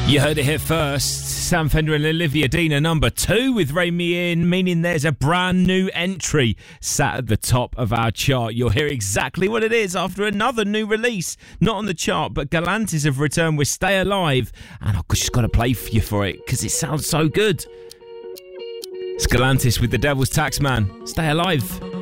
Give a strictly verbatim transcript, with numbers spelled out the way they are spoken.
You heard it here first. Sam Fender and Olivia Dean are number two with Rein Me In, meaning there's a brand new entry sat at the top of our chart. You'll hear exactly what it is after another new release. Not on the chart, but Galantis have returned with Stay Alive. And I've just got to play for you for it because it sounds so good. It's Galantis with The Devil's Taxman. Stay Alive.